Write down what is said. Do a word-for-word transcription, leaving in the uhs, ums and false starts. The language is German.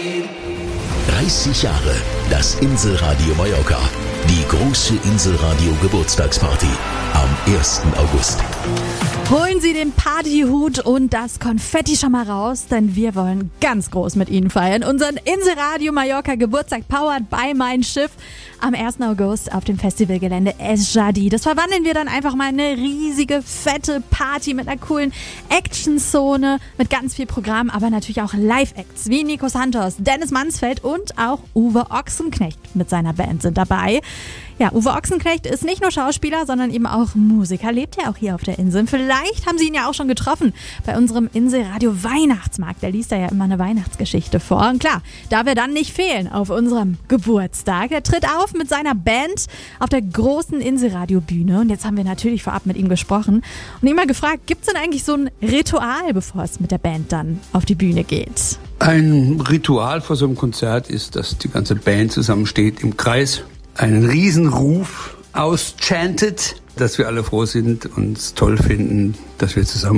dreißig Jahre das Inselradio Mallorca. Die große Inselradio Geburtstagsparty am ersten August. Holen Sie den Partyhut und das Konfetti schon mal raus, denn wir wollen ganz groß mit Ihnen feiern. Unseren Inselradio Mallorca Geburtstag powered by Mein Schiff am ersten August auf dem Festivalgelände Es Jadi. Das verwandeln wir dann einfach mal in eine riesige, fette Party mit einer coolen Action-Zone, mit ganz viel Programm, aber natürlich auch Live-Acts wie Nico Santos, Dennis Mansfeld und auch Uwe Ochsenknecht mit seiner Band sind dabei. Ja, Uwe Ochsenknecht ist nicht nur Schauspieler, sondern eben auch Musiker, lebt ja auch hier auf der Insel. Vielleicht haben Sie ihn ja auch schon getroffen bei unserem Inselradio Weihnachtsmarkt. Der liest da ja immer eine Weihnachtsgeschichte vor. Und klar, darf er dann nicht fehlen auf unserem Geburtstag. Er tritt auf mit seiner Band auf der großen Inselradio-Bühne. Und jetzt haben wir natürlich vorab mit ihm gesprochen und ihn mal gefragt, gibt es denn eigentlich so ein Ritual, bevor es mit der Band dann auf die Bühne geht? Ein Ritual vor so einem Konzert ist, dass die ganze Band zusammensteht im Kreis, einen Riesenruf auschantet, dass wir alle froh sind und es toll finden, dass wir zusammen